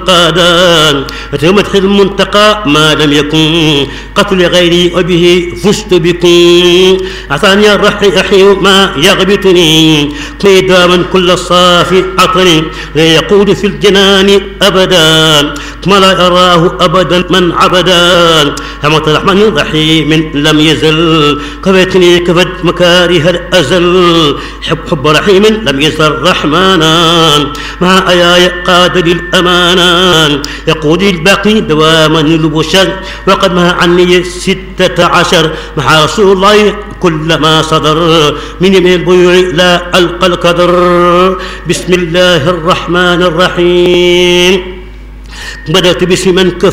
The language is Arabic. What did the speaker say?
قادا مدح المنتقى ما لم يكن قتل غيري وبه فزت بكم عطاني الرحي ما يغبطني قيداما كل الصافي عطني لا يقود في الجنان أبدا ما لا يراه أبدا من عبدا حمد الرحمن الرحيم لم يزل كفتني كفت مكاره الأزل حب رحيم لم يزل رحمانا مع آياي قاد للأمانان يقود الباقي دواما البشر وقد مها عني 16 مع رسول الله كل ما صدر من البيوع لا ألقى القدر بسم الله الرحمن الرحيم بدأت باسم من كفر